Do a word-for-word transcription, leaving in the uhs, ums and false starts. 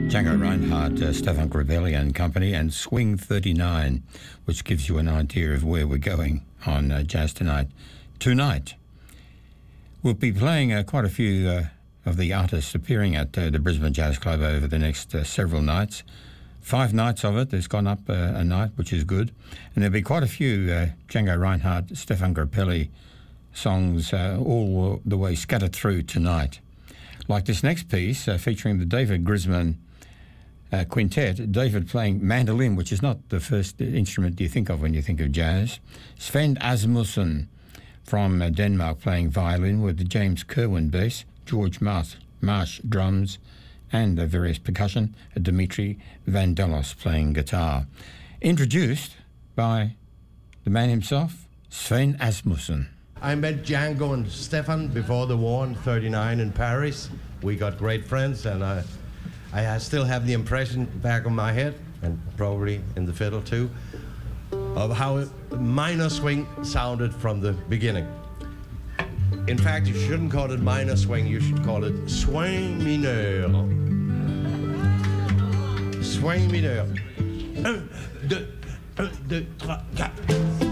Django Reinhardt, uh, Stefan Gravelli and Company, and Swing thirty-nine, which gives you an idea of where we're going on uh, Jazz Tonight. Tonight, we'll be playing uh, quite a few uh, of the artists appearing at uh, the Brisbane Jazz Club over the next uh, several nights. Five nights of it. There's gone up uh, a night, which is good. And there'll be quite a few uh, Django Reinhardt, Stefan Gravelli songs uh, all the way scattered through tonight. Like this next piece uh, featuring the David Grisman uh, Quintet, David playing mandolin, which is not the first instrument you think of when you think of jazz. Sven Asmussen from uh, Denmark playing violin with the James Kerwin bass, George Marsh, Marsh drums, and uh, various percussion, uh, Dimitri Vandalos playing guitar. Introduced by the man himself, Sven Asmussen. I met Django and Stefan before the war in thirty-nine in Paris. We got great friends, and I, I still have the impression back of my head, and probably in the fiddle too, of how minor swing sounded from the beginning. In fact, you shouldn't call it minor swing, you should call it swing mineur. Swing mineur. Un, deux, un, deux, trois, quatre.